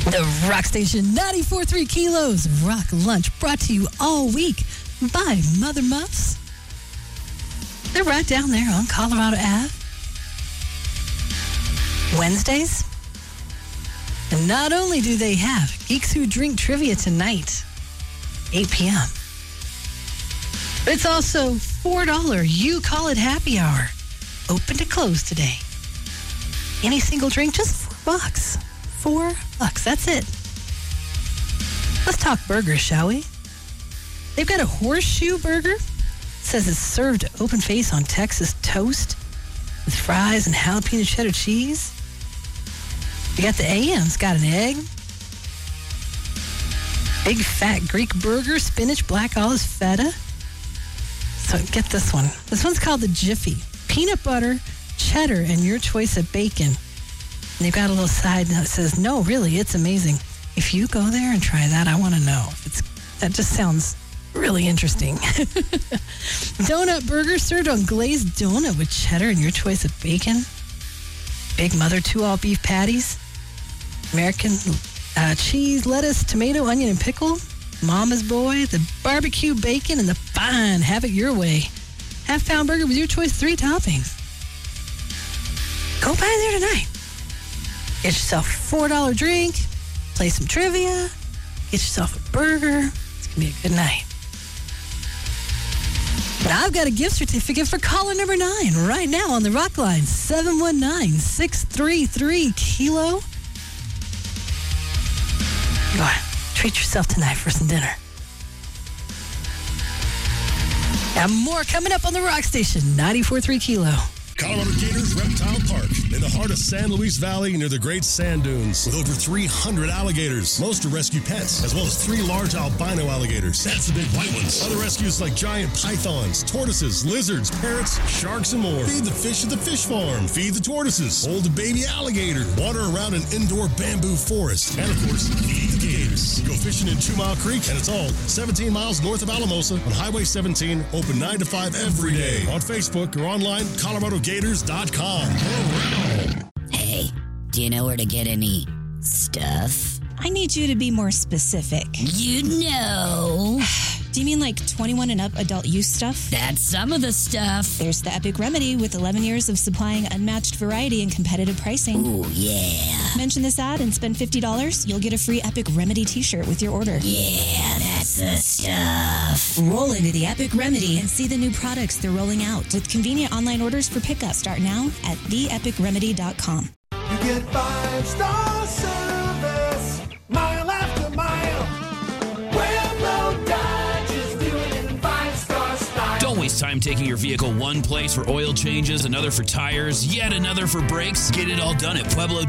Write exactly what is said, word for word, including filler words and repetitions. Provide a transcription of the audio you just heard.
The Rock Station ninety-four point three Kilos of Rock Lunch brought to you all week by Mother Muffs. They're right down there on Colorado Avenue. Wednesdays. And not only do they have Geeks Who Drink Trivia tonight, eight p.m., but it's also four dollars You Call It Happy Hour. Open to close today. Any single drink, just four bucks. Four bucks, that's it. Let's talk burgers, shall we? They've got a horseshoe burger. It says it's served open face on Texas toast with fries and jalapeno cheddar cheese. You got the A M's, got an egg. Big fat Greek burger, spinach, black olives, feta. So get this one. This one's called the Jiffy. Peanut butter, cheddar, and your choice of bacon. And they've got a little side note that says, no, really, it's amazing. If you go there and try that, I want to know. It's, that just sounds really interesting. Donut burger served on glazed donut with cheddar and your choice of bacon. Big Mother two all beef patties. American uh, cheese, lettuce, tomato, onion, and pickle. Mama's Boy, the barbecue bacon, and the fine have it your way. Half pound burger with your choice, three toppings. Go by there tonight. Get yourself a four dollars drink, play some trivia, get yourself a burger. It's going to be a good night. But I've got a gift certificate for caller number nine right now on the Rock Line, seven one nine, six three three, Kilo. Go on, treat yourself tonight for some dinner. And more coming up on the Rock Station, ninety-four point three Kilo. Colorado Gators Reptile Park, in the heart of San Luis Valley near the Great Sand Dunes, with over three hundred alligators. Most are rescue pets, as well as three large albino alligators. That's the big white ones. Other rescues like giant pythons, tortoises, lizards, parrots, sharks, and more. Feed the fish at the fish farm. Feed the tortoises. Hold a baby alligator. Water around an indoor bamboo forest. And, of course, feed the gators. Go fishing in Two Mile Creek, and it's all seventeen miles north of Alamosa on Highway seventeen, open nine to five every day. On Facebook or online, Colorado Gators dot com. Hey, do you know where to get any stuff? I need you to be more specific. You know. Do you mean like twenty-one and up adult use stuff? That's some of the stuff. There's the Epic Remedy with eleven years of supplying unmatched variety and competitive pricing. Ooh, yeah. Mention this ad and spend fifty dollars. You'll get a free Epic Remedy t-shirt with your order. Yeah, that's the stuff. Roll into the Epic Remedy and see the new products they're rolling out with convenient online orders for pickup. Start now at the epic remedy dot com. You get five-star service, mile after mile. Pueblo Dodge is doing it in five-star style. Don't waste time taking your vehicle one place for oil changes, another for tires, yet another for brakes. Get it all done at Pueblo